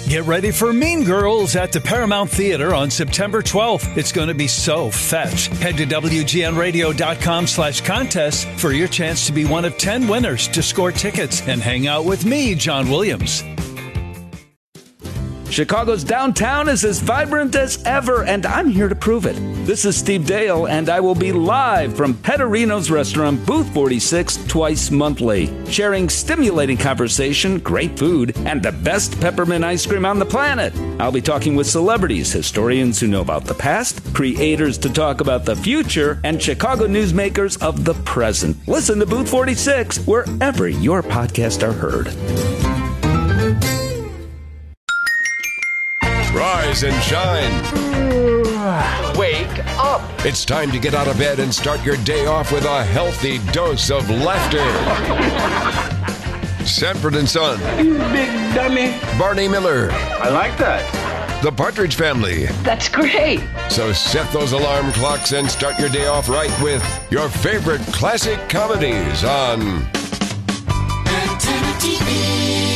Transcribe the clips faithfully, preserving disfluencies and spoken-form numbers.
Get ready for Mean Girls at the Paramount Theater on September twelfth. It's going to be so fetch. Head to W G N radio dot com slash contest for your chance to be one of ten winners to score tickets and hang out with me, John Williams. Chicago's downtown is as vibrant as ever, and I'm here to prove it. This is Steve Dale, and I will be live from Petterino's Restaurant, Booth forty-six, twice monthly, sharing stimulating conversation, great food, and the best peppermint ice cream on the planet. I'll be talking with celebrities, historians who know about the past, creators to talk about the future, and Chicago newsmakers of the present. Listen to Booth forty-six wherever your podcasts are heard. Rise and shine. Wake up. It's time to get out of bed and start your day off with a healthy dose of laughter. Sanford and Son. You big dummy. Barney Miller. I like that. The Partridge Family. That's great. So set those alarm clocks and start your day off right with your favorite classic comedies on Antenna T V.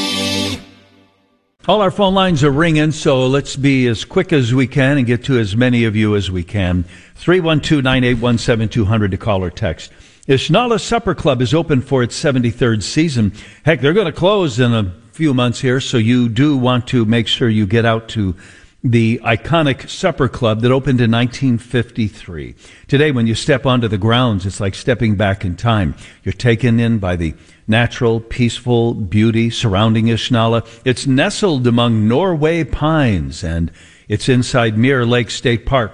All our phone lines are ringing, so let's be as quick as we can and get to as many of you as we can. three one two, nine eight one, seven two zero zero to call or text. Ishnala Supper Club is open for its seventy-third season. Heck, they're going to close in a few months here, so you do want to make sure you get out to the iconic Supper Club that opened in nineteen fifty-three. Today, when you step onto the grounds, it's like stepping back in time. You're taken in by the natural, peaceful beauty surrounding Ishnala. It's nestled among Norway pines, and it's inside Mirror Lake State Park.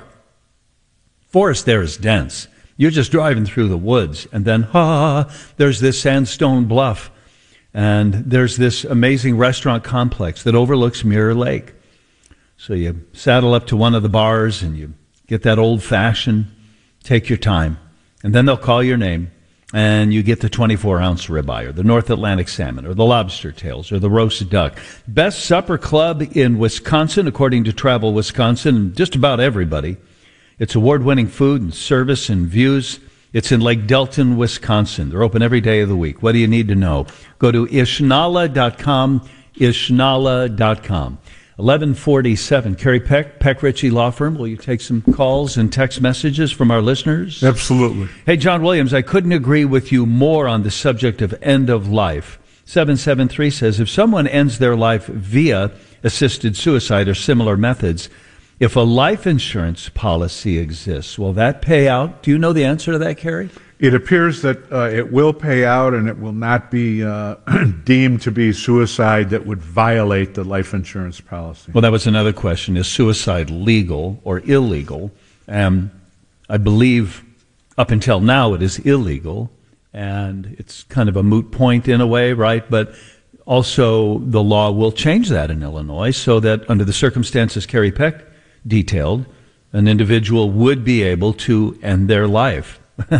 Forest there is dense. You're just driving through the woods, and then, ha, there's this sandstone bluff, and there's this amazing restaurant complex that overlooks Mirror Lake. So you saddle up to one of the bars, and you get that old-fashioned, take your time, and then they'll call your name, and you get the twenty-four ounce ribeye, or the North Atlantic salmon, or the lobster tails, or the roasted duck. Best supper club in Wisconsin, according to Travel Wisconsin, and just about everybody. It's award-winning food and service and views. It's in Lake Delton, Wisconsin. They're open every day of the week. What do you need to know? Go to ishnala dot com, ishnala dot com. eleven forty-seven. Kerry Peck, Peck Ritchie Law Firm. Will you take some calls and text messages from our listeners? Absolutely. Hey, John Williams, I couldn't agree with you more on the subject of end of life. seven seven three says, if someone ends their life via assisted suicide or similar methods, if a life insurance policy exists, will that pay out? Do you know the answer to that, Kerry? It appears that uh, it will pay out, and it will not be uh, deemed to be suicide that would violate the life insurance policy. Well, that was another question. Is suicide legal or illegal? Um, I believe up until now it is illegal, and it's kind of a moot point in a way, right? But also the law will change that in Illinois so that under the circumstances Kerry Peck detailed, an individual would be able to end their life.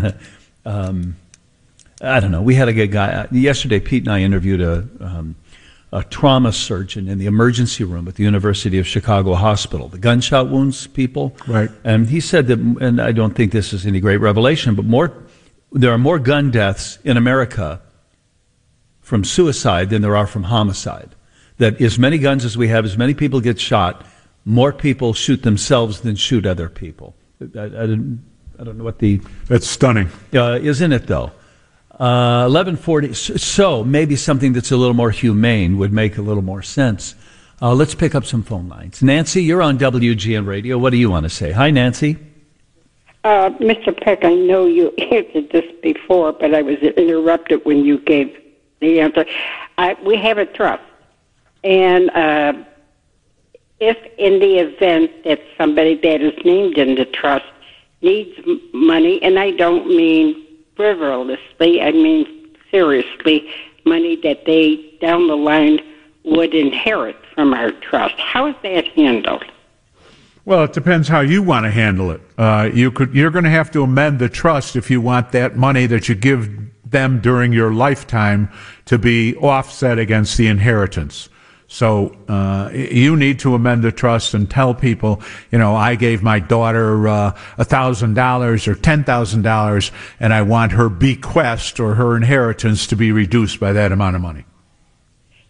Um, I don't know. We had a good guy. Yesterday, Pete and I interviewed a, um, a trauma surgeon in the emergency room at the University of Chicago Hospital, the gunshot wounds people. Right. And he said that, and I don't think this is any great revelation, but more, there are more gun deaths in America from suicide than there are from homicide. That as many guns as we have, as many people get shot, more people shoot themselves than shoot other people. I, I didn't... I don't know what the... That's stunning. Uh, isn't it, though? Uh, eleven forty. So maybe something that's a little more humane would make a little more sense. Uh, let's pick up some phone lines. Nancy, you're on W G N Radio. What do you want to say? Hi, Nancy. Uh, Mister Peck, I know you answered this before, but I was interrupted when you gave the answer. I, we have a trust. And uh, if in the event that somebody that is named in the trust needs money, and I don't mean frivolously, I mean seriously, money that they, down the line, would inherit from our trust. How is that handled? Well, it depends how you want to handle it. Uh, you could, you're going to have to amend the trust if you want that money that you give them during your lifetime to be offset against the inheritance. So uh, you need to amend the trust and tell people, you know, I gave my daughter uh, one thousand dollars or ten thousand dollars, and I want her bequest or her inheritance to be reduced by that amount of money.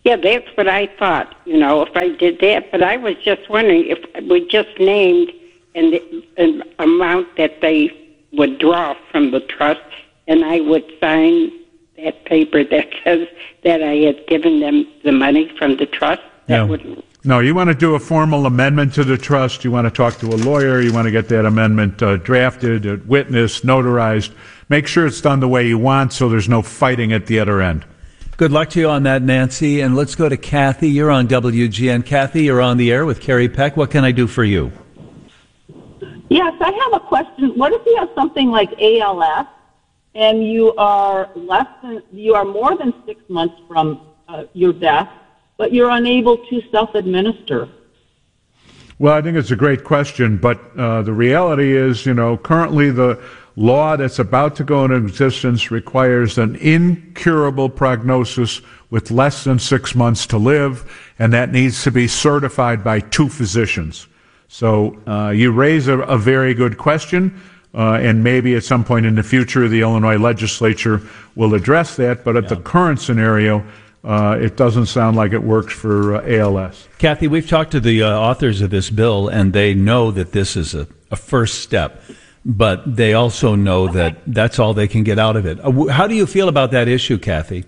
Yeah, that's what I thought, you know, if I did that. But I was just wondering if we just named an, an amount that they would draw from the trust, and I would sign that paper that says that I had given them the money from the trust. That Yeah. would. No, you want to do a formal amendment to the trust. You want to talk to a lawyer. You want to get that amendment uh, drafted, uh, witnessed, notarized. Make sure it's done the way you want so there's no fighting at the other end. Good luck to you on that, Nancy. And let's go to Kathy. You're on W G N. Kathy, you're on the air with Carrie Peck. What can I do for you? Yes, I have a question. What if you have something like A L S and you are less than, you are more than six months from uh, your death, but you're unable to self-administer? Well, I think it's a great question, but uh, the reality is, you know, currently the law that's about to go into existence requires an incurable prognosis with less than six months to live, and that needs to be certified by two physicians. So uh, you raise a, a very good question, uh, and maybe at some point in the future the Illinois legislature will address that, but at yeah. the current scenario, uh, it doesn't sound like it works for uh, A L S. Kathy, we've talked to the uh, authors of this bill, and they know that this is a, a first step, but they also know okay. that that's all they can get out of it. Uh, how do you feel about that issue, Kathy?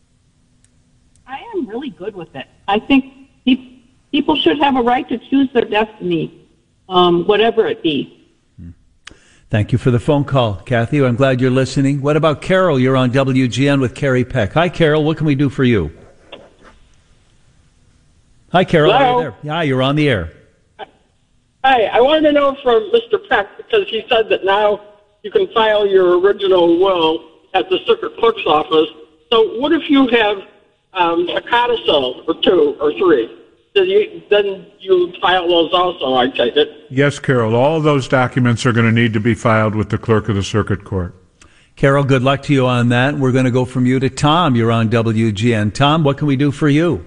I am really good with it. I think pe- people should have a right to choose their destiny, um, whatever it be. Thank you for the phone call, Kathy. I'm glad you're listening. What about Carol? You're on W G N with Carrie Peck. Hi, Carol. What can we do for you? Hi, Carol. Hello? Are you there? Yeah, you're on the air. Hi. I wanted to know from Mister Peck, because he said that now you can file your original will at the circuit clerk's office. So what if you have um, a codicil or two or three? Then you, then you file those also, I take it. Yes, Carol. All of those documents are going to need to be filed with the clerk of the circuit court. Carol, good luck to you on that. We're going to go from you to Tom. You're on W G N. Tom, what can we do for you?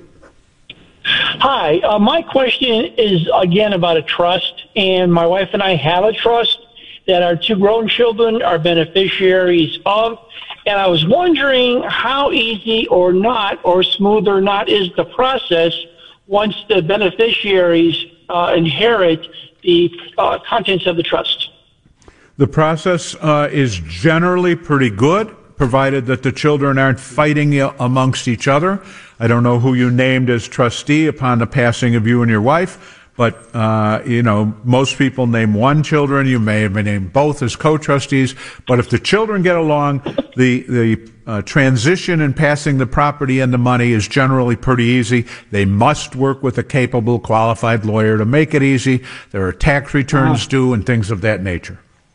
Hi. Uh, my question is, again, about a trust. And my wife and I have a trust that our two grown children are beneficiaries of. And I was wondering how easy or not, or smooth or not, is the process once the beneficiaries uh, inherit the uh, contents of the trust. The process uh, is generally pretty good, provided that the children aren't fighting amongst each other. I don't know who you named as trustee upon the passing of you and your wife, but, uh, you know, most people name one children. You may have named both as co-trustees. But if the children get along, the, the uh, transition and passing the property and the money is generally pretty easy. They must work with a capable, qualified lawyer to make it easy. There are tax returns due and things of that nature.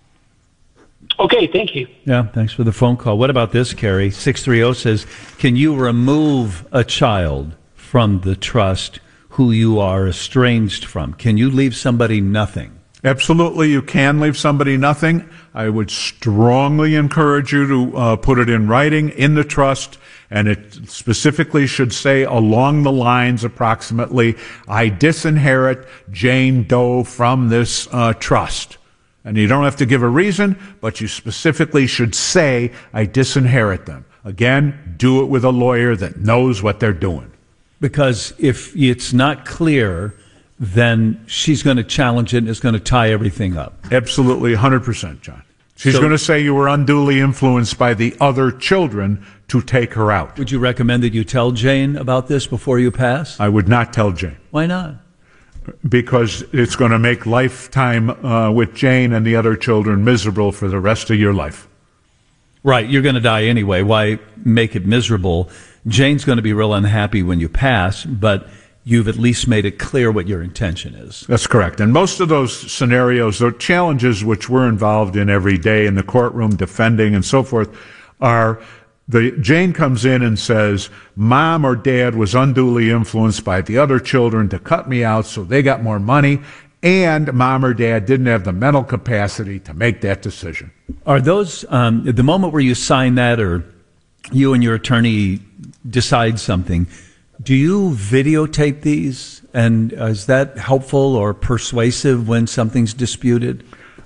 Okay, thank you. Yeah, thanks for the phone call. What about this, Carrie? six three zero says, can you remove a child from the trust who you are estranged from? Can you leave somebody nothing? Absolutely, you can leave somebody nothing. I would strongly encourage you to uh, put it in writing in the trust, and it specifically should say along the lines approximately, I disinherit Jane Doe from this uh, trust. And you don't have to give a reason, but you specifically should say, I disinherit them. Again, do it with a lawyer that knows what they're doing. Because if it's not clear, then she's going to challenge it and it's going to tie everything up. Absolutely, one hundred percent, John. She's so, going to say you were unduly influenced by the other children to take her out. Would you recommend that you tell Jane about this before you pass? I would not tell Jane. Why not? Because it's going to make lifetime uh, with Jane and the other children miserable for the rest of your life. Right, you're going to die anyway. Why make it miserable? Jane's going to be real unhappy when you pass, but you've at least made it clear what your intention is. That's correct. And most of those scenarios, the challenges which we're involved in every day in the courtroom, defending and so forth, are the Jane comes in and says, Mom or Dad was unduly influenced by the other children to cut me out so they got more money, and Mom or Dad didn't have the mental capacity to make that decision. Are those, um, at the moment where you sign that or you and your attorney decide something, do you videotape these? And is that helpful or persuasive when something's disputed?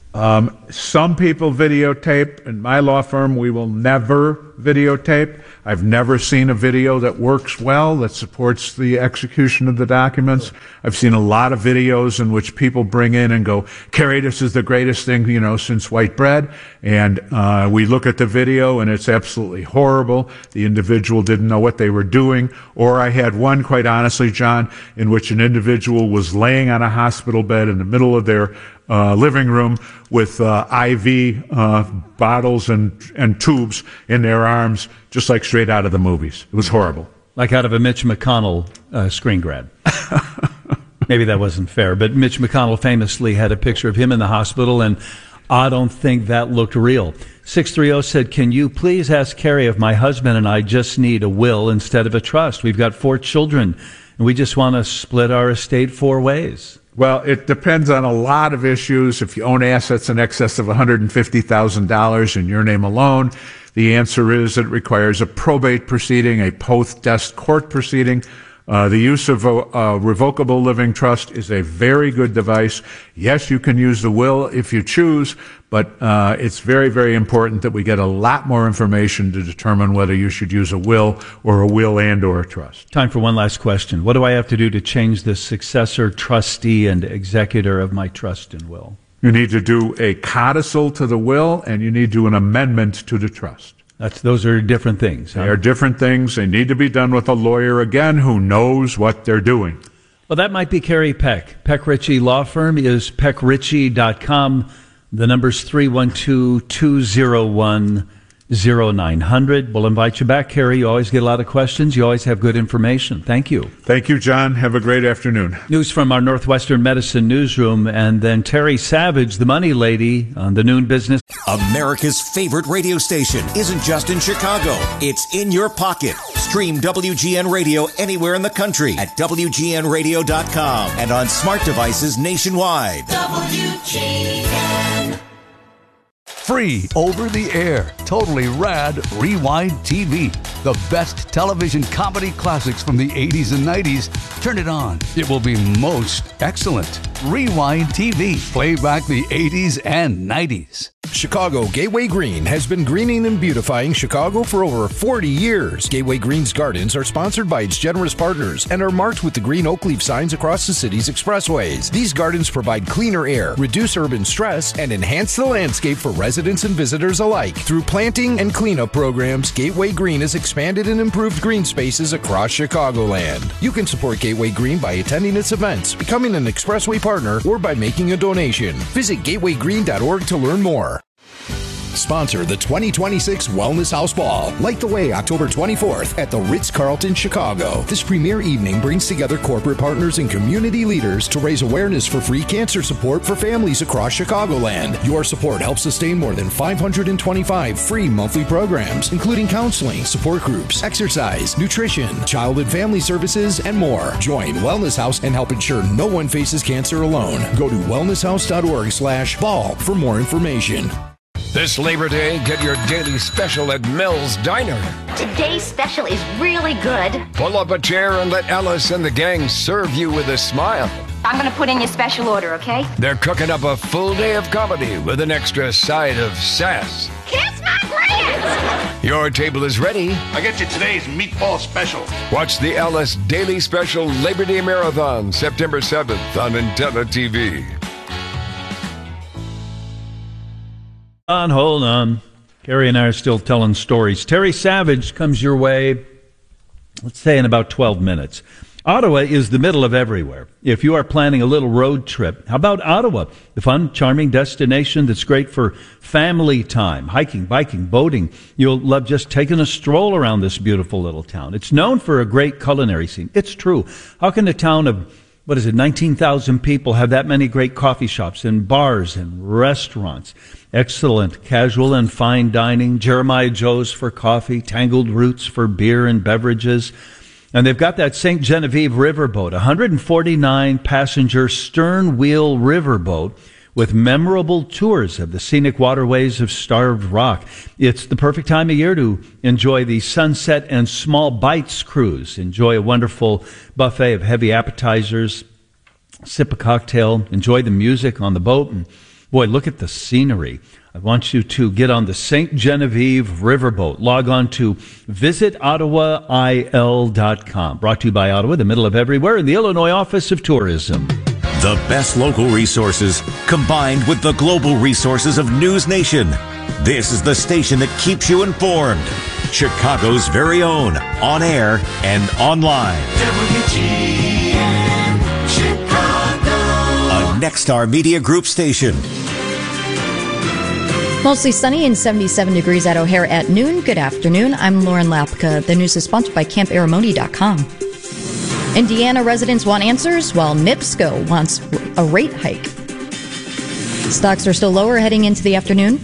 Um, some people videotape. In my law firm, we will never videotape. I've never seen a video that works well, that supports the execution of the documents. I've seen a lot of videos in which people bring in and go, Carrie, this is the greatest thing, you know, since white bread. And uh, we look at the video and it's absolutely horrible. The individual didn't know what they were doing. Or I had one, quite honestly, John, in which an individual was laying on a hospital bed in the middle of their Uh, living room with uh, I V uh, bottles and, and tubes in their arms, just like straight out of the movies. It was horrible. Like out of a Mitch McConnell uh, screen grab. Maybe that wasn't fair, but Mitch McConnell famously had a picture of him in the hospital, and I don't think that looked real. six three zero said, can you please ask Carrie if my husband and I just need a will instead of a trust? We've got four children, and we just want to split our estate four ways. Well, it depends on a lot of issues. If you own assets in excess of one hundred fifty thousand dollars in your name alone, the answer is it requires a probate proceeding, a post-death court proceeding. Uh, the use of a, a revocable living trust is a very good device. Yes, you can use the will if you choose, but uh, it's very, very important that we get a lot more information to determine whether you should use a will or a will and or a trust. Time for one last question. What do I have to do to change the successor, trustee, and executor of my trust and will? You need to do a codicil to the will, and you need to do an amendment to the trust. That's, those are different things. Huh? They are different things. They need to be done with a lawyer, again, who knows what they're doing. Well, that might be Carrie Peck. Peck Ritchie Law Firm is peck ritchie dot com. The number's three one two, two zero one, zero nine hundred. We'll invite you back, Carrie. You always get a lot of questions. You always have good information. Thank you. Thank you, John. Have a great afternoon. News from our Northwestern Medicine newsroom, and then Terry Savage, the money lady, on the Noon Business. America's favorite radio station isn't just in Chicago. It's in your pocket. Stream W G N Radio anywhere in the country at W G N radio dot com and on smart devices nationwide. W G N. Free over the air, totally rad Rewind T V. The best television comedy classics from the eighties and nineties. Turn it on. It will be most excellent. Rewind T V. Play back the eighties and nineties. Chicago Gateway Green has been greening and beautifying Chicago for over forty years. Gateway Green's gardens are sponsored by its generous partners and are marked with the green oak leaf signs across the city's expressways. These gardens provide cleaner air, reduce urban stress, and enhance the landscape for residents and visitors alike. Through planting and cleanup programs, Gateway Green has expanded and improved green spaces across Chicagoland. You can support Gateway Green by attending its events, becoming an expressway partner, or by making a donation. Visit gateway green dot org to learn more. Sponsor the twenty twenty-six Wellness House Ball. Light the way October twenty-fourth at the Ritz-Carlton, Chicago. This premier evening brings together corporate partners and community leaders to raise awareness for free cancer support for families across Chicagoland. Your support helps sustain more than five hundred twenty-five free monthly programs, including counseling, support groups, exercise, nutrition, child and family services, and more. Join Wellness House and help ensure no one faces cancer alone. Go to wellness house dot org slash ball for more information. This Labor Day, get your daily special at Mel's Diner. Today's special is really good. Pull up a chair and let Alice and the gang serve you with a smile. I'm going to put in your special order, okay? They're cooking up a full day of comedy with an extra side of sass. Kiss my grants! Your table is ready. I get you today's meatball special. Watch the Alice Daily Special Labor Day Marathon, September seventh on Antenna T V. On, hold on. Carrie and I are still telling stories. Terry Savage comes your way, let's say, in about twelve minutes. Ottawa is the middle of everywhere. If you are planning a little road trip, how about Ottawa? The fun, charming destination that's great for family time, hiking, biking, boating. You'll love just taking a stroll around this beautiful little town. It's known for a great culinary scene. It's true. How can a town of, what is it, nineteen thousand people have that many great coffee shops and bars and restaurants? Excellent casual and fine dining, Jeremiah Joe's for coffee, Tangled Roots for beer and beverages. And they've got that Saint Genevieve riverboat, one hundred forty-nine passenger stern wheel riverboat with memorable tours of the scenic waterways of Starved Rock. It's the perfect time of year to enjoy the Sunset and Small Bites cruise. Enjoy a wonderful buffet of heavy appetizers, sip a cocktail, enjoy the music on the boat, and Boy, look at the scenery. I want you to get on the Saint Genevieve Riverboat. Log on to visit ottawa I L dot com. Brought to you by Ottawa, the middle of everywhere, and the Illinois Office of Tourism. The best local resources combined with the global resources of News Nation. This is the station that keeps you informed. Chicago's very own, on air and online. W G N Chicago. A Nexstar Media Group station. Mostly sunny and seventy-seven degrees at O'Hare at noon. Good afternoon. I'm Lauren Lapka. The news is sponsored by Camp Aramoni dot com. Indiana residents want answers, while NIPSCO wants a rate hike. Stocks are still lower heading into the afternoon.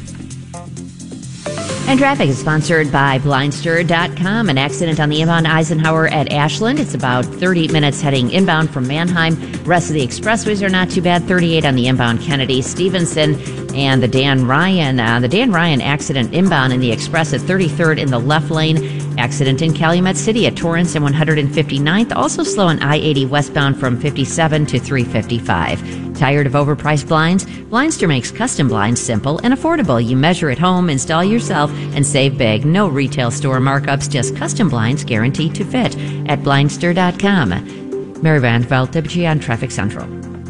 And traffic is sponsored by Blindster dot com. An accident on the inbound Eisenhower at Ashland. It's about thirty minutes heading inbound from Mannheim. The rest of the expressways are not too bad. thirty-eight on the inbound Kennedy, Stevenson, and the Dan Ryan. Uh, the Dan Ryan accident inbound in the express at thirty-third in the left lane. Accident in Calumet City at Torrance and one hundred fifty-ninth. Also slow on I eighty westbound from fifty-seven to three fifty-five. Tired of overpriced blinds? Blindster makes custom blinds simple and affordable. You measure at home, install yourself, and save big. No retail store markups, just custom blinds guaranteed to fit at Blindster dot com. Mary Van Velt, W G N Traffic Central.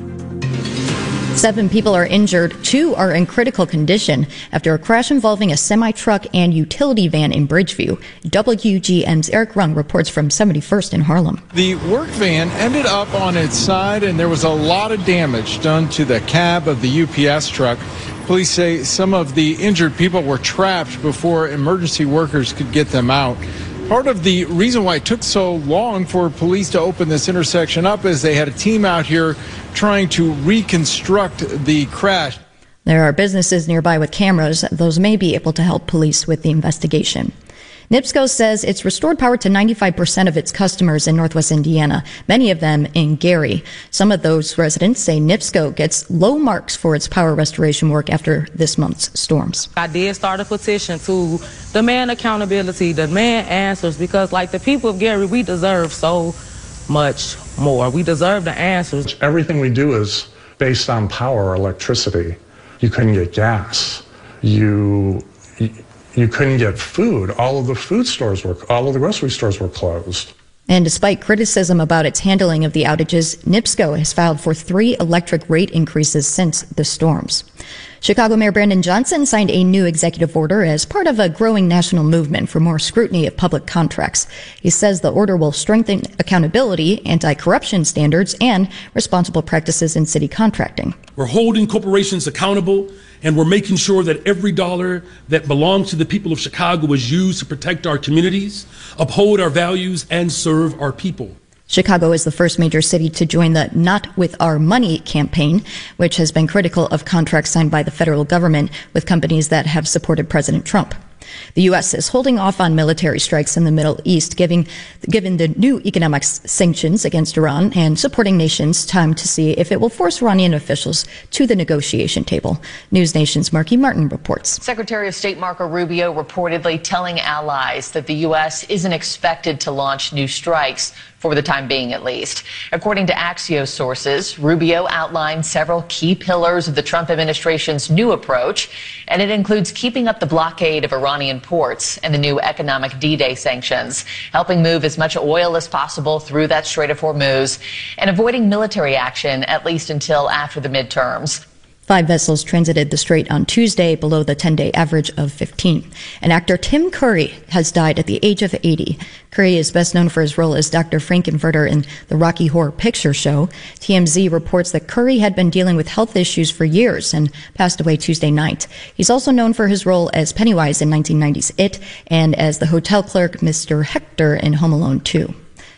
Seven people are injured. Two are in critical condition after a crash involving a semi-truck and utility van in Bridgeview. W G N's Eric Rung reports from seventy-first in Harlem. The work van ended up on its side, and there was a lot of damage done to the cab of the U P S truck. Police say some of the injured people were trapped before emergency workers could get them out. Part of the reason why it took so long for police to open this intersection up is they had a team out here trying to reconstruct the crash. There are businesses nearby with cameras. Those may be able to help police with the investigation. NIPSCO says it's restored power to ninety-five percent of its customers in Northwest Indiana, many of them in Gary. Some of those residents say NIPSCO gets low marks for its power restoration work after this month's storms. I did start a petition to demand accountability, demand answers, because like the people of Gary, we deserve so much more. We deserve the answers. Everything we do is based on power or electricity. You couldn't get gas. You... you You couldn't get food. All of the food stores were, all of the grocery stores were closed. And despite criticism about its handling of the outages, NIPSCO has filed for three electric rate increases since the storms. Chicago Mayor Brandon Johnson signed a new executive order as part of a growing national movement for more scrutiny of public contracts. He says the order will strengthen accountability, anti-corruption standards, and responsible practices in city contracting. We're holding corporations accountable, and we're making sure that every dollar that belongs to the people of Chicago is used to protect our communities, uphold our values, and serve our people. Chicago is the first major city to join the Not With Our Money campaign, which has been critical of contracts signed by the federal government with companies that have supported President Trump. The U S is holding off on military strikes in the Middle East, giving, given the new economic sanctions against Iran, and supporting nations time to see if it will force Iranian officials to the negotiation table. News Nation's Marky Martin reports. Secretary of State Marco Rubio reportedly telling allies that the U S isn't expected to launch new strikes, for the time being at least. According to Axios sources, Rubio outlined several key pillars of the Trump administration's new approach, and it includes keeping up the blockade of Iranian ports and the new economic D-Day sanctions, helping move as much oil as possible through that Strait of Hormuz, and avoiding military action at least until after the midterms. Five vessels transited the strait on Tuesday below the ten-day average of fifteen. And actor Tim Curry has died at the age of eighty. Curry is best known for his role as Doctor Frankenfurter in the Rocky Horror Picture Show. T M Z reports that Curry had been dealing with health issues for years and passed away Tuesday night. He's also known for his role as Pennywise in nineteen ninety's It and as the hotel clerk Mister Hector in Home Alone two.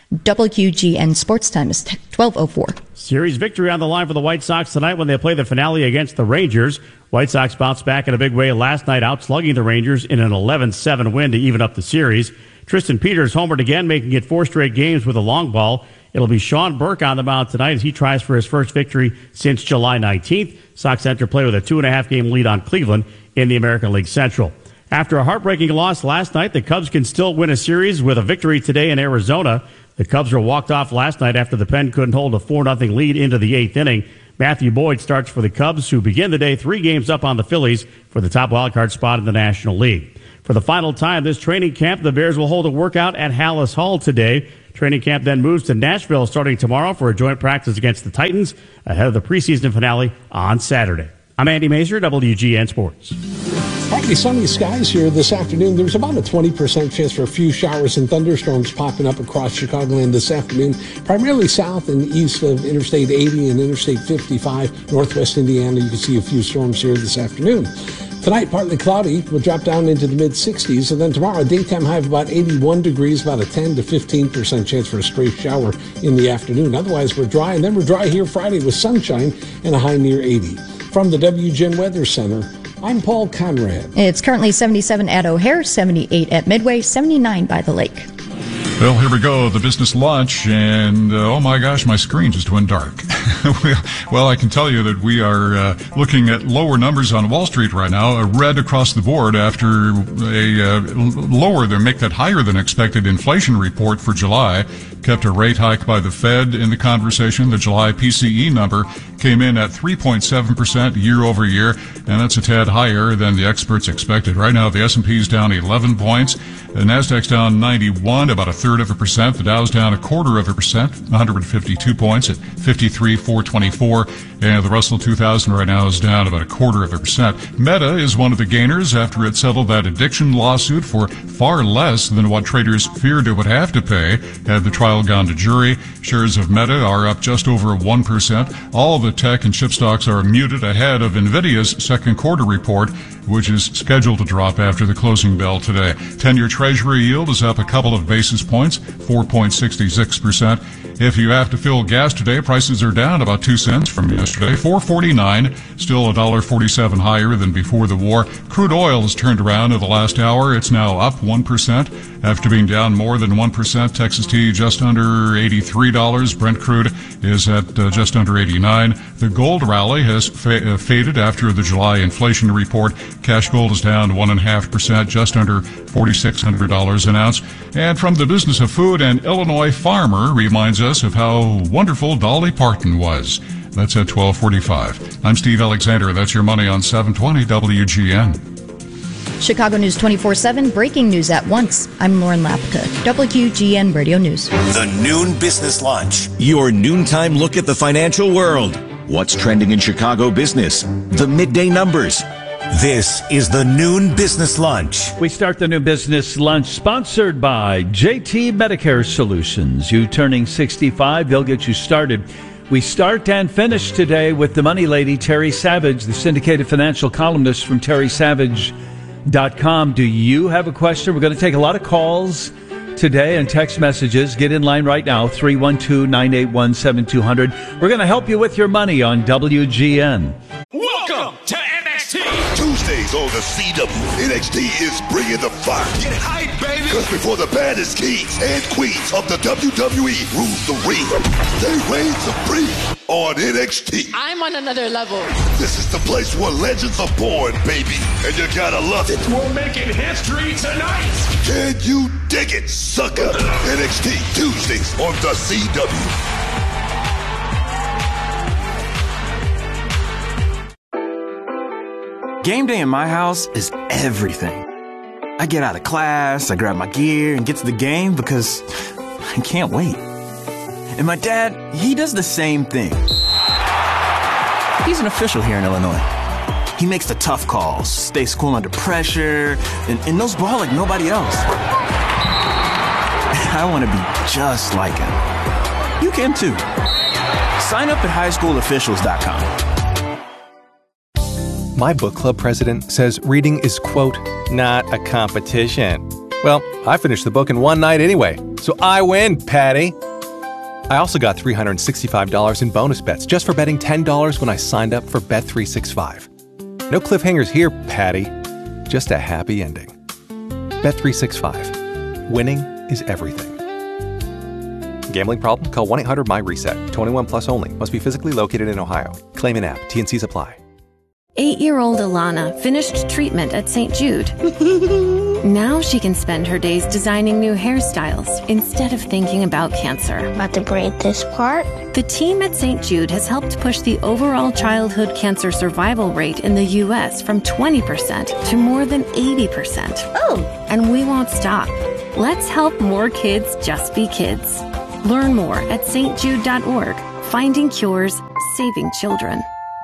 W G N Sports Time is twelve oh four. Series victory on the line for the White Sox tonight when they play the finale against the Rangers. White Sox bounced back in a big way last night, outslugging the Rangers in an eleven seven win to even up the series. Tristan Peters homered again, making it four straight games with a long ball. It'll be Sean Burke on the mound tonight as he tries for his first victory since July nineteenth. Sox enter play with a two and a half game lead on Cleveland in the American League Central. After a heartbreaking loss last night, the Cubs can still win a series with a victory today in Arizona. The Cubs were walked off last night after the pen couldn't hold a four nothing lead into the eighth inning. Matthew Boyd starts for the Cubs, who begin the day three games up on the Phillies for the top wildcard spot in the National League. For the final time this training camp, the Bears will hold a workout at Hallis Hall today. Training camp then moves to Nashville starting tomorrow for a joint practice against the Titans ahead of the preseason finale on Saturday. I'm Andy Mazer, W G N Sports. Partly sunny skies here this afternoon. There's about a twenty percent chance for a few showers and thunderstorms popping up across Chicagoland this afternoon, primarily south and east of Interstate eighty and Interstate fifty-five. Northwest Indiana, you can see a few storms here this afternoon. Tonight, partly cloudy. We'll drop down into the mid-sixties. And then tomorrow, a daytime high of about eighty-one degrees, about a ten to fifteen percent chance for a stray shower in the afternoon. Otherwise, we're dry. And then we're dry here Friday with sunshine and a high near eighty. From the W G N Weather Center, I'm Paul Conrad. It's currently seventy-seven at O'Hare, seventy-eight at Midway, seventy-nine by the lake. Well, here we go, the business lunch, and uh, oh my gosh, my screen just went dark. Well, I can tell you that we are uh, looking at lower numbers on Wall Street right now, a red across the board after a uh, lower than, make that higher than expected inflation report for July. Kept a rate hike by the Fed in the conversation. The July P C E number came in at three point seven percent year over year, and that's a tad higher than the experts expected. Right now, the S and P is down eleven points. The Nasdaq's down ninety-one, about a third of a percent. The Dow's down a quarter of a percent, one hundred fifty-two points at fifty-three four twenty-four. And the Russell two thousand right now is down about a quarter of a percent. Meta is one of the gainers after it settled that addiction lawsuit for far less than what traders feared it would have to pay had the trial gone to jury. Shares of Meta are up just over one percent. All the tech and chip stocks are muted ahead of NVIDIA's second quarter report, which is scheduled to drop after the closing bell today. ten-year Treasury yield is up a couple of basis points, four point six six percent. If you have to fill gas today, prices are down about two cents from yesterday, four forty-nine, still one dollar forty-seven higher than before the war. Crude oil has turned around in the last hour. It's now up one percent after being down more than one percent. Texas tea just under eighty-three dollars. Brent crude is at uh, just under eighty-nine. The gold rally has fa- uh, faded after the July inflation report. Cash gold is down one point five percent, just under four thousand six hundred dollars an ounce. And from the business of food, an Illinois farmer reminds us of how wonderful Dolly Parton was. That's at twelve forty-five. I'm Steve Alexander. That's your money on seven twenty W G N. Chicago News twenty-four seven, breaking news at once. I'm Lauren Lapka, W G N Radio News. The Noon Business Lunch, your noontime look at the financial world. What's trending in Chicago business? The midday numbers. This is the Noon Business Lunch. We start the Noon Business Lunch sponsored by J T Medicare Solutions. You turning sixty-five, they'll get you started. We start and finish today with the money lady, Terry Savage, the syndicated financial columnist from terry savage dot com. Do you have a question? We're going to take a lot of calls today and text messages. Get in line right now, three one two, nine eight one, seven two zero zero. We're going to help you with your money on W G N. Welcome to N X T. Tuesdays on the C W. N X T is bringing the fire. Get hype, baby. Because before the baddest kings and queens of the W W E rules the ring, they reign supreme on N X T. I'm on another level. This is the place where legends are born, baby. And you gotta love it. We're making history tonight. Can you dig it, sucker? N X T Tuesdays on the C W. Game day in my house is everything. I get out of class, I grab my gear, and get to the game because I can't wait. And my dad, he does the same thing. He's an official here in Illinois. He makes the tough calls, stays cool under pressure, and, and knows ball like nobody else. I want to be just like him. You can too. Sign up at high school officials dot com. My book club president says reading is, quote, not a competition. Well, I finished the book in one night anyway, so I win, Patty. I also got three hundred sixty-five dollars in bonus bets just for betting ten dollars when I signed up for Bet three sixty-five. No cliffhangers here, Patty. Just a happy ending. Bet three sixty-five. Winning is everything. Gambling problem? Call one eight hundred M Y reset. twenty-one plus only. Must be physically located in Ohio. Claim in app. T and Cs apply. Eight-year-old Alana finished treatment at Saint Jude. Now she can spend her days designing new hairstyles instead of thinking about cancer. About to braid this part? The team at Saint Jude has helped push the overall childhood cancer survival rate in the U S from twenty percent to more than eighty percent. Oh! And we won't stop. Let's help more kids just be kids. Learn more at s t jude dot org. Finding cures, saving children.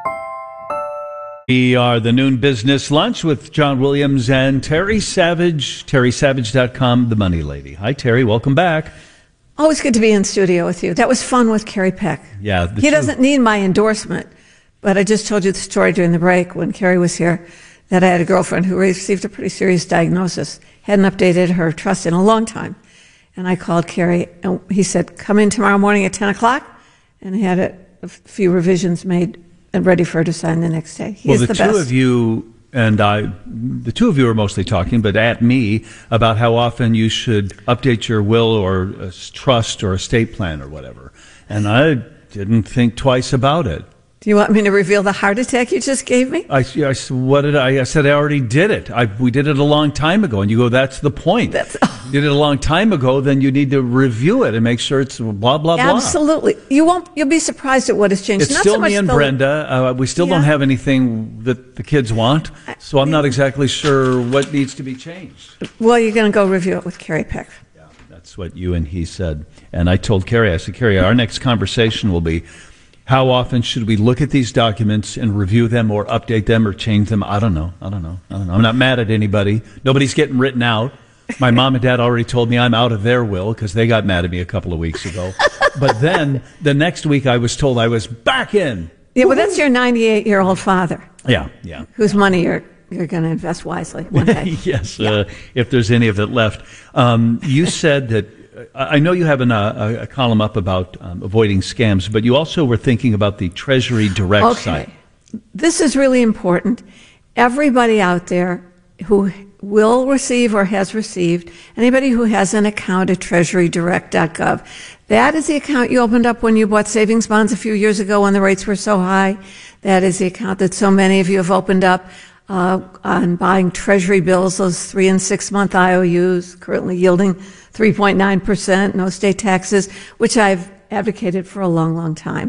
We are the Noon Business Lunch with John Williams and Terry Savage, terry savage dot com, the money lady. Hi, Terry. Welcome back. Always good to be in studio with you. That was fun with Kerry Peck. Yeah. He doesn't need my endorsement, but I just told you the story during the break when Kerry was here that I had a girlfriend who received a pretty serious diagnosis, hadn't updated her trust in a long time. And I called Kerry, and he said, come in tomorrow morning at ten o'clock, and he had a, a few revisions made and ready for her to sign the next day. He well, is the, the two best. of you and I, the two of you are mostly talking, but at me about how often you should update your will or a trust or estate plan or whatever. And I didn't think twice about it. Do you want me to reveal the heart attack you just gave me? I, I, what did I, I said I already did it. I, we did it a long time ago. And you go, that's the point. That's, oh. You did it a long time ago, then you need to review it and make sure it's blah, blah, blah. Absolutely. You won't, you'll be surprised at what has changed. It's Not still so much me and the, Brenda. Uh, we still yeah. don't have anything that the kids want. So I'm not exactly sure what needs to be changed. Well, you're going to go review it with Kerry Peck. Yeah, that's what you and he said. And I told Kerry, I said, Kerry, our next conversation will be, how often should we look at these documents and review them or update them or change them? I don't know. I don't know. I don't know. I'm not mad at anybody. Nobody's getting written out. My mom and dad already told me I'm out of their will because they got mad at me a couple of weeks ago. But then the next week I was told I was back in. Yeah, well, that's your ninety-eight-year-old father. Yeah, yeah. Whose money you're you're going to invest wisely one day. Yes, yeah. uh, if there's any of it left. Um, you said that. I know you have an, uh, a column up about um, avoiding scams, but you also were thinking about the Treasury Direct okay. site. This is really important. Everybody out there who will receive or has received, anybody who has an account at treasury direct dot gov, that is the account you opened up when you bought savings bonds a few years ago when the rates were so high. That is the account that so many of you have opened up uh, on buying Treasury bills, those three and six month I O Us, currently yielding three point nine percent, no state taxes, which I've advocated for a long, long time.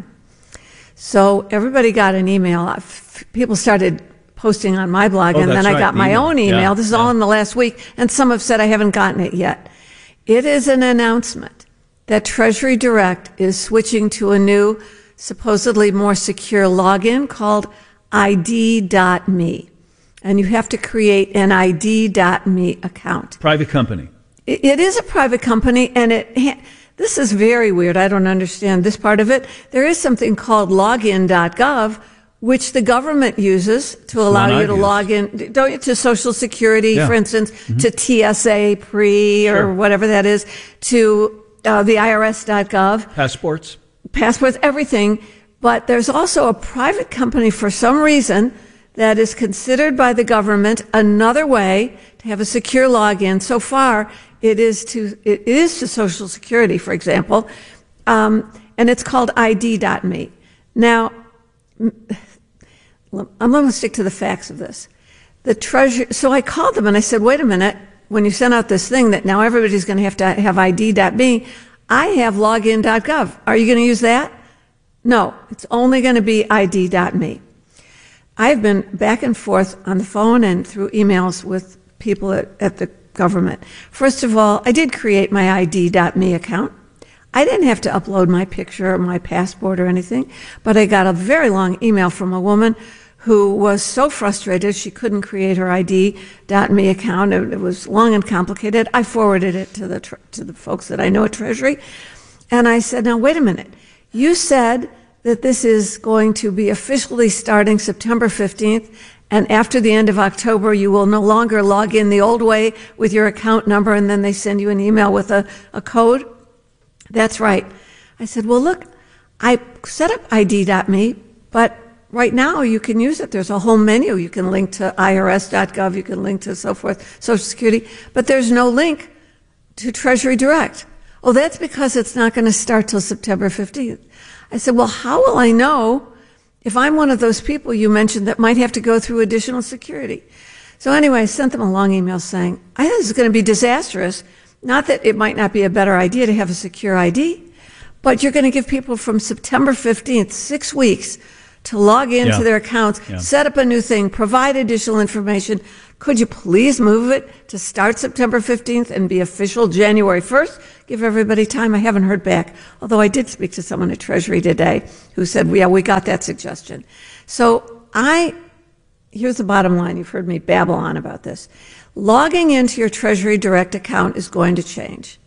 So everybody got an email. People started posting on my blog, oh, and then I right, got the my email. own email. Yeah, this is yeah. all in the last week, and some have said I haven't gotten it yet. It is an announcement that Treasury Direct is switching to a new, supposedly more secure login called I D dot me. And you have to create an I D dot me account. Private company. It, it is a private company, and it this is very weird. I don't understand this part of it. There is something called login dot gov, which the government uses to allow you to used. log in, don't you, to Social Security, yeah. for instance, mm-hmm. to T S A pre sure. or whatever that is, to uh, the I R S dot gov. Passports. Passports, everything. But there's also a private company for some reason that is considered by the government another way to have a secure login. So far, it is to it is to Social Security, for example, um, and it's called I D dot me. Now, I'm going to stick to the facts of this. The Treasury. So I called them and I said, "Wait a minute. When you sent out this thing that now everybody's going to have to have I D dot me, I have login dot gov. Are you going to use that?" No, it's only going to be I D dot me. I've been back and forth on the phone and through emails with people at, at the government. First of all, I did create my I D dot me account. I didn't have to upload my picture or my passport or anything, but I got a very long email from a woman who was so frustrated she couldn't create her I D dot me account. It, it was long and complicated. I forwarded it to the to the folks that I know at Treasury, and I said, "Now wait a minute. You said that this is going to be officially starting September fifteenth, and after the end of October, you will no longer log in the old way with your account number, and then they send you an email with a, a code?" "That's right." I said, "Well, look, I set up I D dot me, but right now you can use it. There's a whole menu. You can link to I R S dot gov, you can link to so forth, Social Security, but there's no link to Treasury Direct." "Oh, that's because it's not going to start till September fifteenth. I said, "Well, how will I know if I'm one of those people you mentioned that might have to go through additional security?" So anyway, I sent them a long email saying, I think this is going to be disastrous. Not that it might not be a better idea to have a secure I D, but you're going to give people from September fifteenth, six weeks, to log into Yeah. their accounts, Yeah. set up a new thing, provide additional information. Could you please move it to start September fifteenth and be official January first? Give everybody time. I haven't heard back, although I did speak to someone at Treasury today who said, yeah, we got that suggestion. So I, here's the bottom line. You've heard me babble on about this. Logging into your Treasury Direct account is going to change.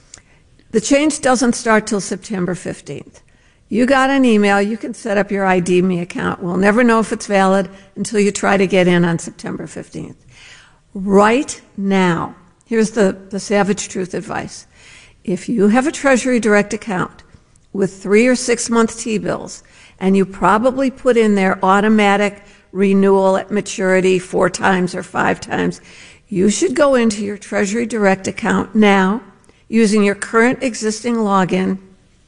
The change doesn't start till September fifteenth. You got an email, you can set up your I D Me account. We'll never know if it's valid until you try to get in on September fifteenth. Right now, here's the, the savage truth advice. If you have a Treasury Direct account with three or six month T-bills, and you probably put in there automatic renewal at maturity four times or five times, you should go into your Treasury Direct account now using your current existing login.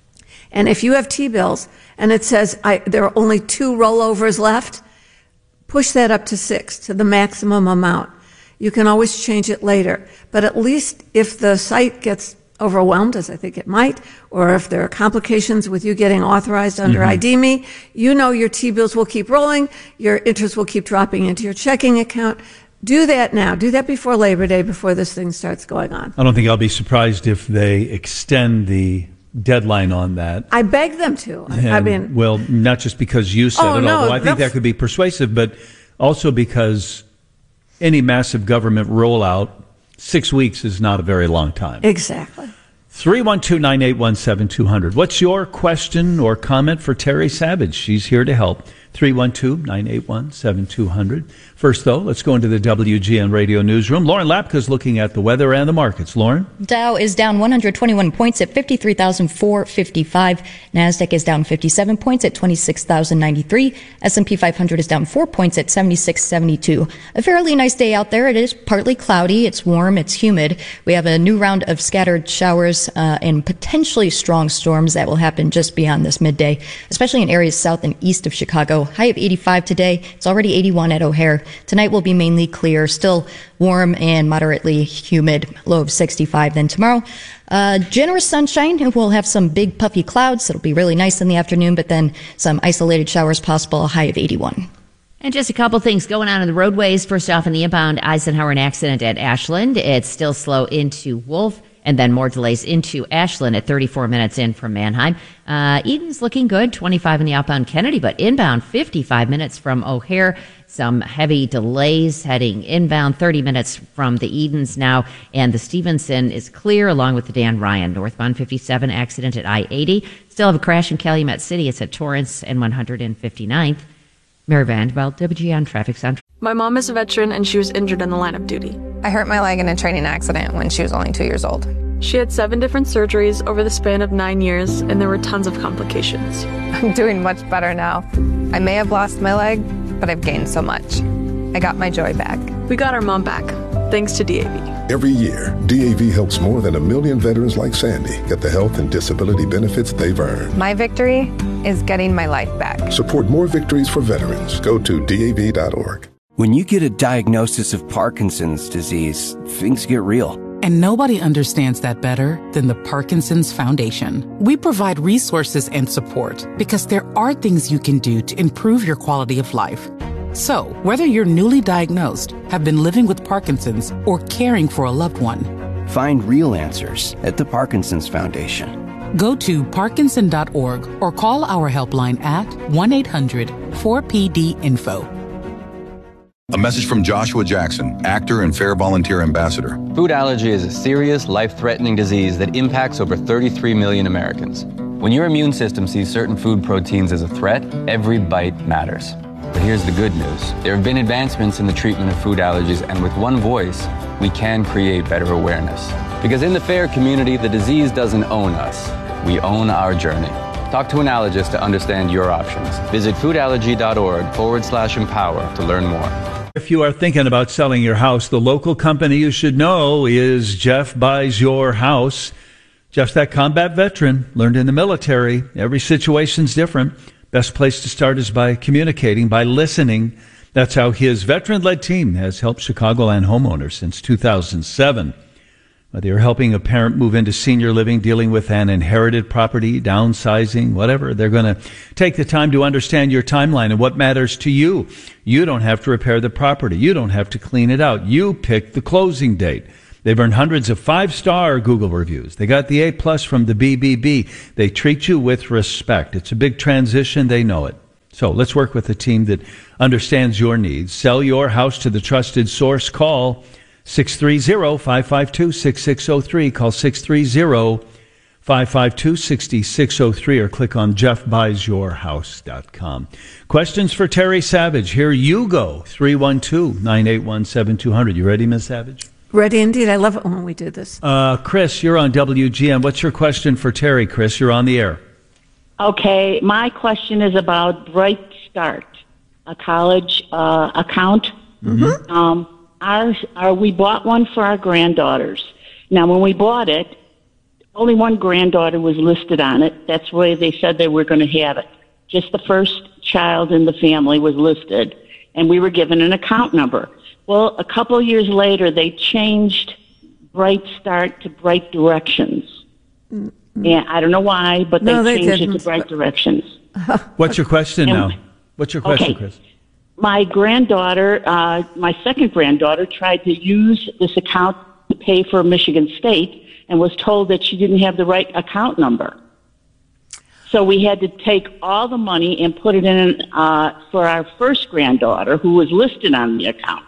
And if you have T-bills and it says I, there are only two rollovers left, push that up to six, to the maximum amount. You can always change it later. But at least if the site gets overwhelmed, as I think it might, or if there are complications with you getting authorized under Mhm. I D Me, you know your T-bills will keep rolling, your interest will keep dropping into your checking account. Do that now. Do that before Labor Day, before this thing starts going on. I don't think I'll be surprised if they extend the deadline on that. I beg them to. I, I And, mean, well, not just because you said Oh, it, no, although I think that's- that could be persuasive, but also because any massive government rollout, six weeks is not a very long time. exactly. three one two, nine eight one, seven two zero zero. What's your question or comment for Terry Savage? She's here to help. three one two, nine eight one, seven two zero zero. First, though, let's go into the W G N Radio newsroom. Lauren Lapka's looking at the weather and the markets. Lauren? Dow is down one hundred twenty-one points at fifty-three thousand four hundred fifty-five. NASDAQ is down fifty-seven points at twenty-six thousand ninety-three. S and P five hundred is down four points at seventy-six seventy-two. A fairly nice day out there. It is partly cloudy. It's warm. It's humid. We have a new round of scattered showers uh, and potentially strong storms that will happen just beyond this midday, especially in areas south and east of Chicago. High of eighty-five today. It's already eighty-one at O'Hare. Tonight will be mainly clear, still warm and moderately humid, low of sixty-five. Then tomorrow, uh, generous sunshine. We'll have some big puffy clouds. It'll be really nice in the afternoon, but then some isolated showers possible, a high of eighty-one. And just a couple things going on in the roadways. First off, in the inbound Eisenhower, an accident at Ashland. It's still slow into Wolf. And then more delays into Ashland at thirty-four minutes in from Manheim. Uh, Eden's looking good, twenty-five in the outbound Kennedy, but inbound fifty-five minutes from O'Hare. Some heavy delays heading inbound, thirty minutes from the Edens now. And the Stevenson is clear along with the Dan Ryan. Northbound fifty-seven accident at I eighty. Still have a crash in Calumet City. It's at Torrance and one hundred fifty-ninth. Mary Vanderbilt, W G N Traffic Center. My mom is a veteran and she was injured in the line of duty. I hurt my leg in a training accident when she was only two years old. She had seven different surgeries over the span of nine years, and there were tons of complications. I'm doing much better now. I may have lost my leg, but I've gained so much. I got my joy back. We got our mom back, thanks to D A V. Every year, D A V helps more than a million veterans like Sandy get the health and disability benefits they've earned. My victory is getting my life back. Support more victories for veterans. Go to D A V dot org. When you get a diagnosis of Parkinson's disease, things get real. And nobody understands that better than the Parkinson's Foundation. We provide resources and support because there are things you can do to improve your quality of life. So, whether you're newly diagnosed, have been living with Parkinson's, or caring for a loved one, find real answers at the Parkinson's Foundation. Go to Parkinson dot org or call our helpline at one eight hundred four P D info. A message from Joshua Jackson, actor and Fair Volunteer Ambassador. Food allergy is a serious, life-threatening disease that impacts over thirty-three million Americans. When your immune system sees certain food proteins as a threat, every bite matters. But here's the good news. There have been advancements in the treatment of food allergies, and with one voice, we can create better awareness. Because in the FAIR community, the disease doesn't own us. We own our journey. Talk to an allergist to understand your options. Visit foodallergy.org forward slash empower to learn more. If you are thinking about selling your house, the local company you should know is Jeff Buys Your House. Jeff's that combat veteran, learned in the military. Every situation's different. Best place to start is by communicating, by listening. That's how his veteran-led team has helped Chicagoland homeowners since two thousand seven. Whether you're helping a parent move into senior living, dealing with an inherited property, downsizing, whatever, they're going to take the time to understand your timeline and what matters to you. You don't have to repair the property. You don't have to clean it out. You pick the closing date. They've earned hundreds of five-star Google reviews. They got the A-plus from the B B B. They treat you with respect. It's a big transition. They know it. So let's work with a team that understands your needs. Sell your house to the trusted source. Call six three zero, five five two, six six zero three. Call six three zero, five five two, six six zero three or click on jeff buys your house dot com. Questions for Terry Savage. Here you go. three one two, nine eight one, seven two zero zero. You ready, Miz Savage? Ready indeed. I love it when we do this. Uh, Chris, you're on W G N. What's your question for Terry? Chris, you're on the air. Okay, my question is about Bright Start, a college uh, account. Mm-hmm. Um, our, our, we bought one for our granddaughters. Now, when we bought it, only one granddaughter was listed on it. That's where they said they were going to have it. Just the first child in the family was listed, and we were given an account number. Well, a couple of years later, they changed Bright Start to Bright Directions. Mm-hmm. And I don't know why, but they, no, they changed didn't. it to Bright Directions. What's your question and, now? What's your question, okay. Chris? My granddaughter, uh, my second granddaughter, tried to use this account to pay for Michigan State and was told that she didn't have the right account number. So we had to take all the money and put it in uh, for our first granddaughter, who was listed on the account.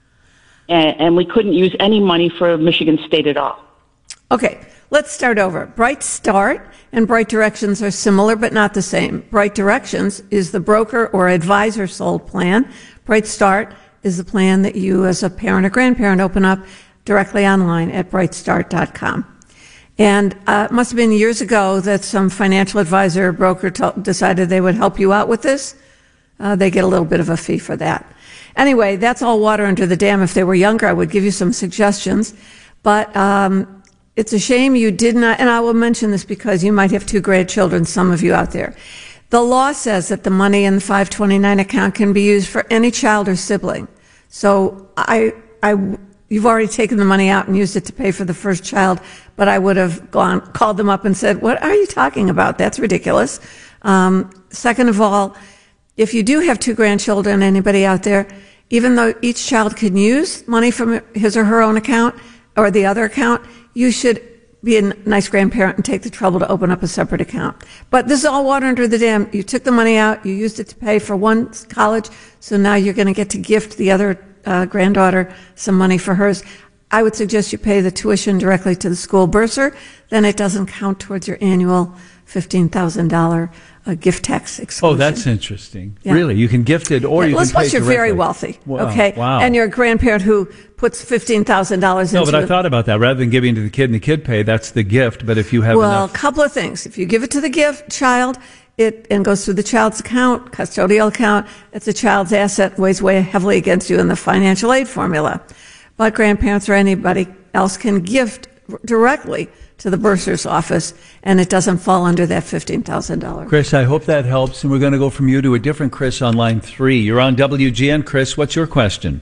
And, and we couldn't use any money for Michigan State at all. Okay, let's start over. Bright Start and Bright Directions are similar but not the same. Bright Directions is the broker or advisor sold plan. Bright Start is the plan that you as a parent or grandparent open up directly online at bright start dot com. And uh, it must have been years ago that some financial advisor or broker t- decided they would help you out with this. Uh, they get a little bit of a fee for that. Anyway, that's all water under the dam. If they were younger, I would give you some suggestions. But um, it's a shame you did not, and I will mention this because you might have two grandchildren, some of you out there. The law says that the money in the five twenty-nine account can be used for any child or sibling. So I, I, you've already taken the money out and used it to pay for the first child, but I would have gone, called them up and said, what are you talking about? That's ridiculous. Um, second of all, if you do have two grandchildren, anybody out there, even though each child can use money from his or her own account or the other account, you should be a nice grandparent and take the trouble to open up a separate account. But this is all water under the dam. You took the money out, you used it to pay for one college, so now you're going to get to gift the other uh, granddaughter some money for hers. I would suggest you pay the tuition directly to the school bursar, then it doesn't count towards your annual fifteen thousand dollars uh, gift tax exclusion. Oh, that's interesting. Yeah. Really? You can gift it or yeah, you let's can pay suppose you're directly. very wealthy, Wow. okay? Wow. And you're a grandparent who puts fifteen thousand dollars No, into but I it. thought about that. Rather than giving to the kid and the kid pay, that's the gift. But if you have Well, enough... a couple of things. If you give it to the gift child, it and goes through the child's account, custodial account, it's a child's asset, weighs way heavily against you in the financial aid formula. But grandparents or anybody else can gift directly to the bursar's office, and it doesn't fall under that fifteen thousand dollars. Chris, I hope that helps, and we're going to go from you to a different Chris on line three. You're on W G N. Chris, what's your question?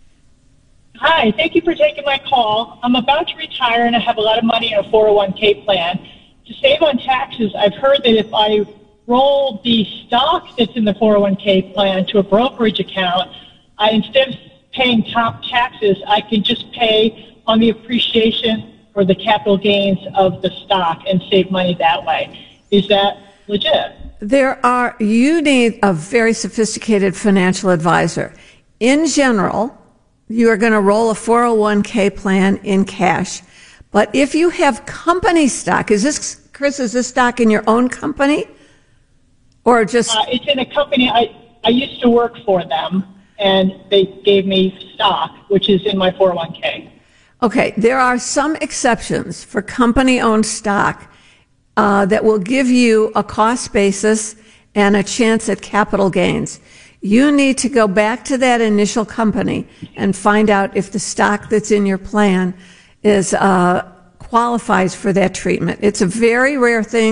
Hi, thank you for taking my call. I'm about to retire, and I have a lot of money in a four oh one k plan. To save on taxes, I've heard that if I roll the stock that's in the four oh one k plan to a brokerage account, I, instead of paying top taxes, I can just pay on the appreciation or the capital gains of the stock and save money that way. Is that legit? There are, you need a very sophisticated financial advisor. In general, you are going to roll a four oh one k plan in cash. But if you have company stock, is this, Chris, is this stock in your own company? Or just... Uh, it's in a company, I, I used to work for them, and they gave me stock, which is in my four oh one k. Okay, there are some exceptions for company-owned stock uh, that will give you a cost basis and a chance at capital gains. You need to go back to that initial company and find out if the stock that's in your plan is uh, qualifies for that treatment. It's a very rare thing.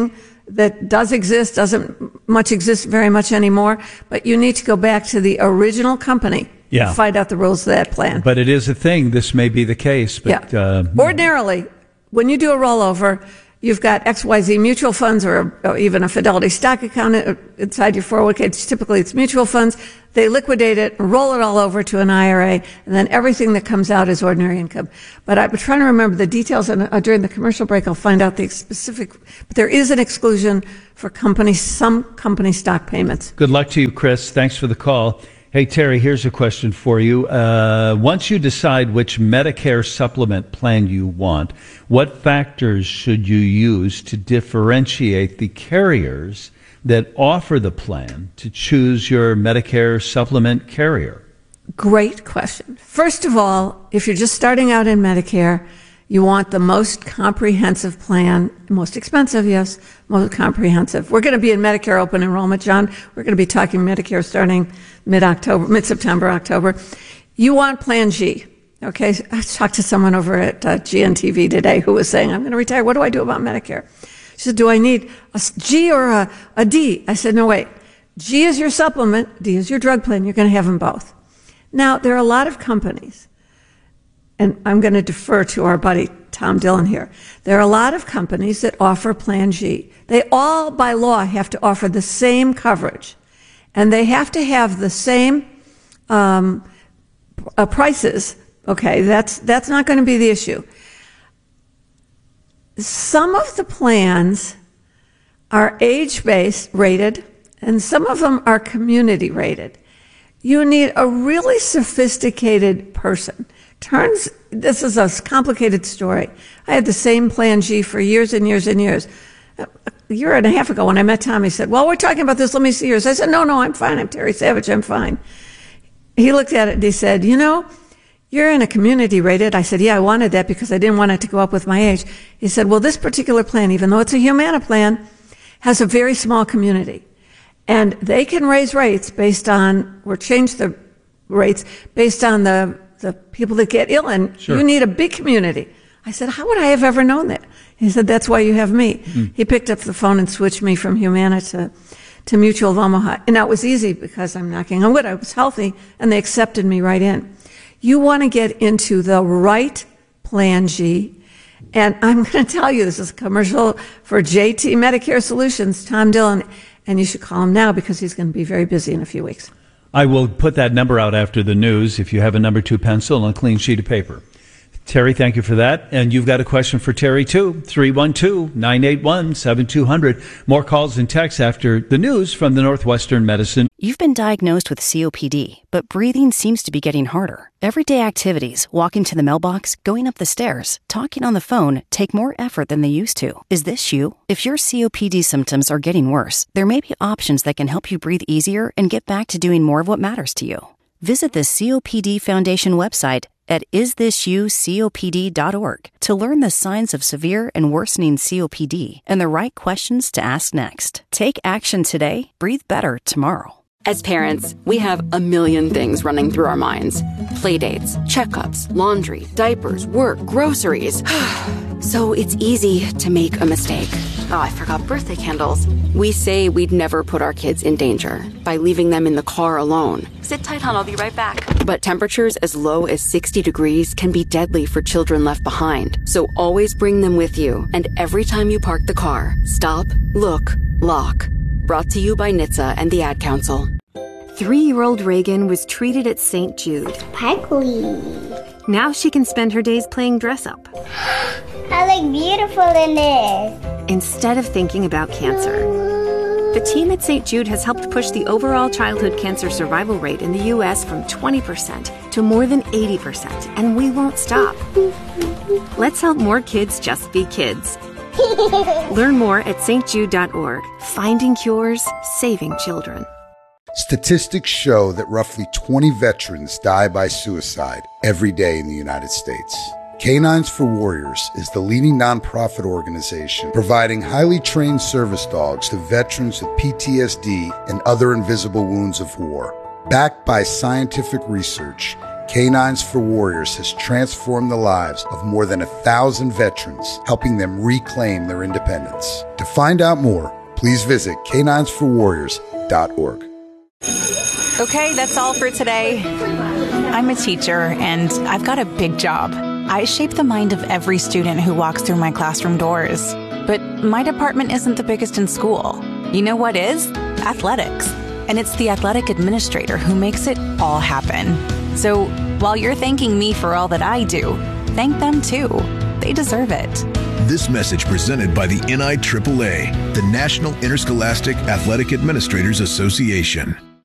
that does exist, doesn't much exist very much anymore, but you need to go back to the original company Yeah. to find out the rules of that plan. But it is a thing. This may be the case. But, Yeah. uh, Ordinarily, when you do a rollover, you've got X Y Z mutual funds or, or even a Fidelity stock account inside your four oh one k. Typically, it's mutual funds. They liquidate it, roll it all over to an I R A, and then everything that comes out is ordinary income. But I've been trying to remember the details, and uh, during the commercial break, I'll find out the specific. But there is an exclusion for company, some company stock payments. good luck to you, Chris. Thanks for the call. Hey, Terry, here's a question for you. Uh, once you decide which Medicare supplement plan you want, what factors should you use to differentiate the carriers that offer the plan to choose your Medicare supplement carrier? Great question. First of all, if you're just starting out in Medicare, you want the most comprehensive plan, most expensive, yes, most comprehensive. We're going to be in Medicare open enrollment, John. We're going to be talking Medicare starting mid-October, mid-September, October. You want Plan G, okay? I talked to someone over at uh, G N T V today who was saying, I'm going to retire. What do I do about Medicare? She said, do I need a G or a, a D? I said, no, wait. G is your supplement. D is your drug plan. You're going to have them both. Now, there are a lot of companies, and I'm going to defer to our buddy Tom Dillon here. There are a lot of companies that offer Plan G. They all, by law, have to offer the same coverage, and they have to have the same um, uh, prices. Okay, that's that's not going to be the issue. Some of the plans are age-based rated, and some of them are community rated. You need a really sophisticated person. Turns, this is a complicated story. I had the same Plan G for years and years and years. A year and a half ago when I met Tom, he said, well, we're talking about this, let me see yours. I said, no, no, I'm fine. I'm Terry Savage, I'm fine. He looked at it and he said, you know, you're in a community rated. I said, yeah, I wanted that because I didn't want it to go up with my age. He said, well, this particular plan, even though it's a Humana plan, has a very small community. And they can raise rates based on, or change the rates based on the, the people that get ill. And Sure. you need a big community. I said, how would I have ever known that? He said, that's why you have me. Mm. He picked up the phone and switched me from Humana to, to Mutual of Omaha. And that was easy because I'm knocking on wood. I was healthy and they accepted me right in. You want to get into the right Plan G. And I'm going to tell you, this is a commercial for J T Medicare Solutions, Tom Dillon, and you should call him now because he's going to be very busy in a few weeks. I will put that number out after the news if you have a number two pencil and a clean sheet of paper. Terry, thank you for that. And you've got a question for Terry, too. three one two, nine eight one, seven two zero zero. More calls and texts after the news from the Northwestern Medicine. You've been diagnosed with C O P D, but breathing seems to be getting harder. Everyday activities, walking to the mailbox, going up the stairs, talking on the phone, take more effort than they used to. Is this you? If your C O P D symptoms are getting worse, there may be options that can help you breathe easier and get back to doing more of what matters to you. Visit the C O P D Foundation website at is this you C O P D dot org to learn the signs of severe and worsening C O P D and the right questions to ask next. Take action today. Breathe better tomorrow. As parents, we have a million things running through our minds. Playdates, checkups, laundry, diapers, work, groceries. So it's easy to make a mistake. Oh, I forgot birthday candles. We say we'd never put our kids in danger by leaving them in the car alone. Sit tight, hon. I'll be right back. But temperatures as low as sixty degrees can be deadly for children left behind. So always bring them with you. And every time you park the car, stop, look, lock. Brought to you by N H T S A and the Ad Council. Three-year-old Reagan was treated at Saint Jude. Sparkly. Now she can spend her days playing dress-up. I look beautiful in this. Instead of thinking about cancer. The team at Saint Jude has helped push the overall childhood cancer survival rate in the U S from twenty percent to more than eighty percent, and we won't stop. Let's help more kids just be kids. Learn more at S T Jude dot org. Finding cures, saving children. Statistics show that roughly twenty veterans die by suicide every day in the United States. Canines for Warriors is the leading nonprofit organization providing highly trained service dogs to veterans with P T S D and other invisible wounds of war. Backed by scientific research, Canines for Warriors has transformed the lives of more than a thousand veterans, helping them reclaim their independence. To find out more, please visit canines for warriors dot org. Okay, that's all for today. I'm a teacher, and I've got a big job. I shape the mind of every student who walks through my classroom doors. But my department isn't the biggest in school. You know what is? Athletics. And it's the athletic administrator who makes it all happen. So while you're thanking me for all that I do, thank them too. They deserve it. This message presented by the N I triple A, the National Interscholastic Athletic Administrators Association.